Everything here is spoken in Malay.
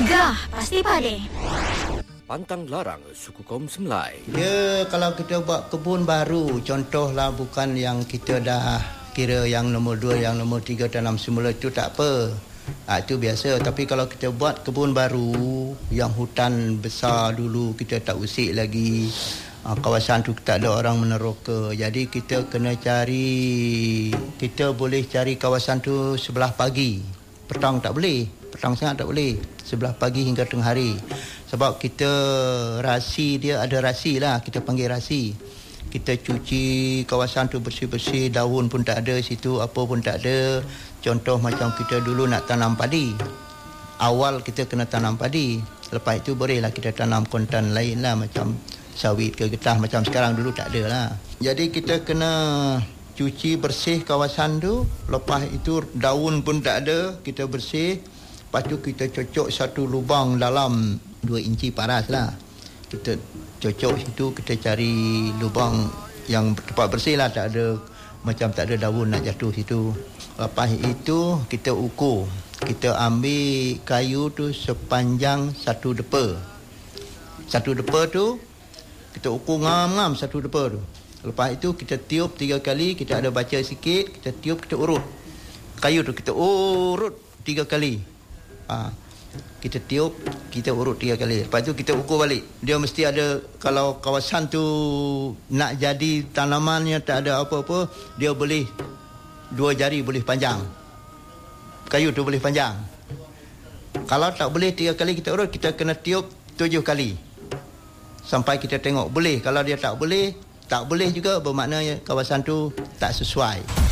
Gegar pasti pade. Pantang larang suku kaum Semlai. Dia kalau kita buat kebun baru, contohlah bukan yang kita dah kira yang nombor 2, yang nombor 3 tanam semula, itu tak apa. Itu biasa. Tapi kalau kita buat kebun baru, yang hutan besar dulu kita tak usik lagi, kawasan tu tak ada orang meneroka. Jadi kita kena cari, kita boleh cari kawasan tu sebelah pagi. Petang tak boleh, petang sangat tak boleh. Sebelah pagi hingga tengah hari. Sebab kita rasi dia, ada rasi lah, kita panggil rasi. Kita cuci kawasan tu bersih-bersih, daun pun tak ada situ, apa pun tak ada. Contoh macam kita dulu nak tanam padi. Awal kita kena tanam padi. Lepas itu bolehlah kita tanam kontan lain lah, macam sawit ke getah, macam sekarang dulu tak ada lah. Jadi kita kena cuci bersih kawasan tu. Lepas itu daun pun tak ada, kita bersih. Lepas tu kita cocok satu lubang dalam 2 inci paras lah. Kita cocok situ, kita cari lubang yang tempat bersih lah, tak ada macam tak ada daun nak jatuh situ. Lepas itu kita ukur. Kita ambil kayu tu sepanjang 1 depa. 1 depa tu kita ukur ngam-ngam 1 depa tu. Lepas itu kita tiup 3 kali, kita ada baca sikit, kita tiup, kita urut. Kayu tu kita urut 3 kali. Kita tiup, kita urut 3 kali. Lepas tu kita ukur balik. Dia mesti ada, kalau kawasan tu nak jadi tanamannya tak ada apa-apa, dia boleh 2 jari boleh panjang. Kayu tu boleh panjang. Kalau tak boleh 3 kali kita urut, kita kena tiup 7 kali. Sampai kita tengok boleh. Kalau dia tak boleh juga, bermaknanya kawasan tu tak sesuai.